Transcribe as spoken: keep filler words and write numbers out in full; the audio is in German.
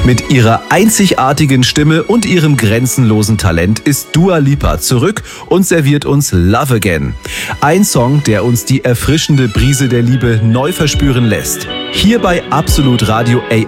Mit ihrer einzigartigen Stimme und ihrem grenzenlosen Talent ist Dua Lipa zurück und serviert uns Love Again. Ein Song, der uns die erfrischende Brise der Liebe neu verspüren lässt. Hier bei Absolut Radio A